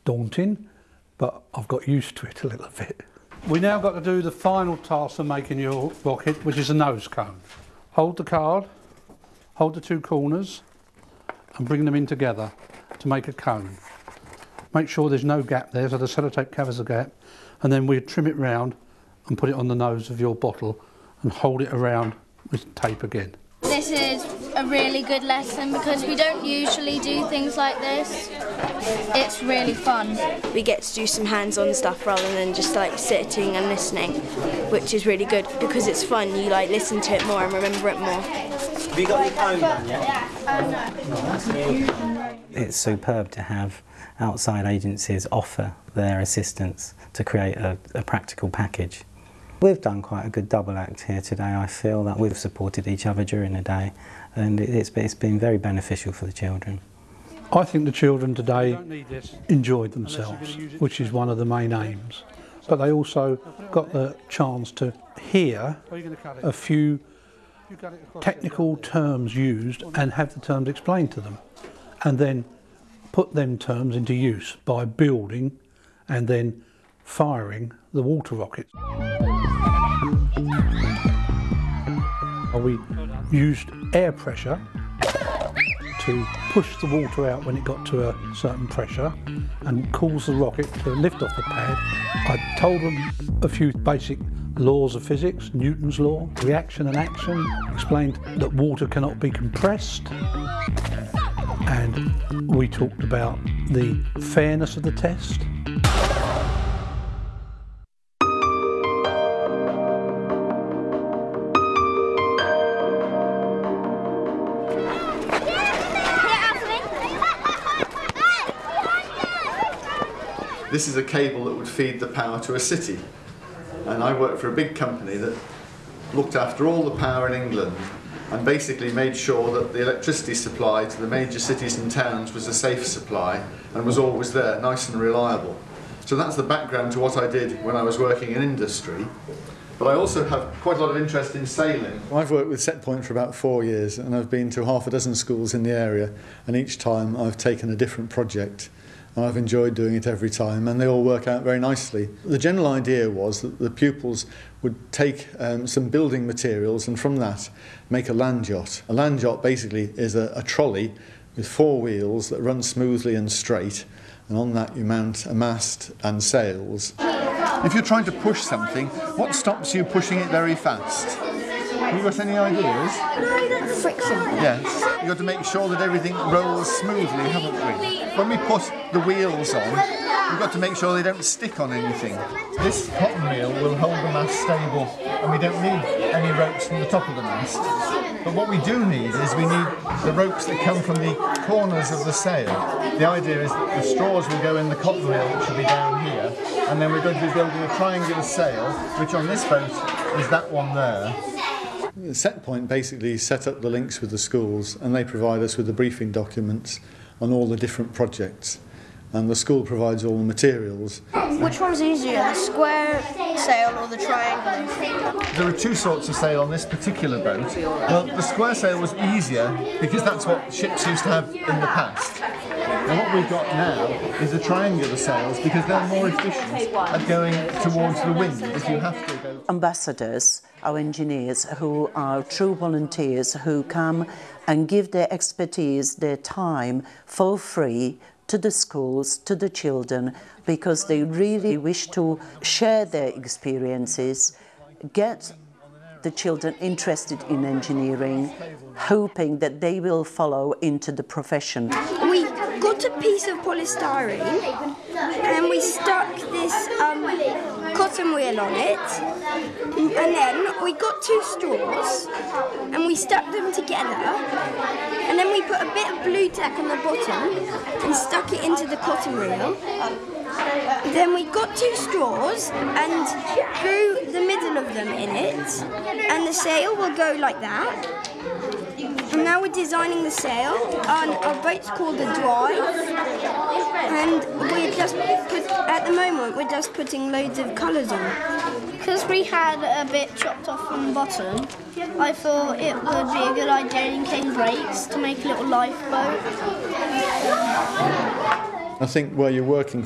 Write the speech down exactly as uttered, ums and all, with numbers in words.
daunting, but I've got used to it a little bit. We now got to do the final task of making your rocket, which is a nose cone. Hold the card, hold the two corners and bring them in together to make a cone. Make sure there's no gap there, so the sellotape covers the gap, and then we trim it round and put it on the nose of your bottle and hold it around with tape again. This is a really good lesson because we don't usually do things like this. It's really fun. We get to do some hands-on stuff rather than just like sitting and listening, which is really good because it's fun. You like listen to it more and remember it more. Have you got your cone done yet? It's superb to have outside agencies offer their assistance to create a, a practical package. We've done quite a good double act here today. I feel that we've supported each other during the day, and it's, it's been very beneficial for the children. I think the children today enjoyed themselves, which is one of the main aims. But they also got the chance to hear a few technical terms used and have the terms explained to them, and then put them terms into use by building and then firing the water rockets. We used air pressure to push the water out when it got to a certain pressure and cause the rocket to lift off the pad. I told them a few basic laws of physics, Newton's law, reaction and action, explained that water cannot be compressed, and we talked about the fairness of the test. This is a cable that would feed the power to a city, and I worked for a big company that looked after all the power in England and basically made sure that the electricity supply to the major cities and towns was a safe supply and was always there, nice and reliable. So that's the background to what I did when I was working in industry. But I also have quite a lot of interest in sailing. I've worked with Setpoint for about four years and I've been to half a dozen schools in the area, and each time I've taken a different project. And I've enjoyed doing it every time, and they all work out very nicely. The general idea was that the pupils would take um, some building materials and from that make a land yacht. A land yacht basically is a, a trolley with four wheels that run smoothly and straight, and on that you mount a mast and sails. If you're trying to push something, what stops you pushing it very fast? Have you got any ideas? No, that's friction. Yes. You've got to make sure that everything rolls smoothly, haven't we? When we put the wheels on, we've got to make sure they don't stick on anything. This cotton reel will hold the mast stable, and we don't need any ropes from the top of the mast. But what we do need is we need the ropes that come from the corners of the sail. The idea is that the straws will go in the cotton reel, which will be down here, and then we're going to be building a triangular sail, which on this boat is that one there. Setpoint basically set up the links with the schools, and they provide us with the briefing documents on all the different projects, and the school provides all the materials. Which one's easier, the square sail or the triangular? There are two sorts of sail on this particular boat. Well, the square sail was easier because that's what ships used to have in the past. And what we've got now is the triangular sails because they're more efficient at going towards the wind if you have to go. Ambassadors, our engineers, who are true volunteers who come and give their expertise, their time for free to the schools, to the children, because they really wish to share their experiences, get the children interested in engineering, hoping that they will follow into the profession. We got a piece of polystyrene and we stuck this um, cotton wheel on it, and then we got two straws and we stuck them together, and then we put a bit of blue tack on the bottom and stuck it into the cotton reel. Then we got two straws and drew the middle of them in it, and the sail will go like that. And now we're designing the sail, and our boat's called a drive, and we're just put, at the moment we're just putting loads of colours on. Because we had a bit chopped off from the bottom, I thought it would be a good idea in case breaks to make a little lifeboat. I think where you're working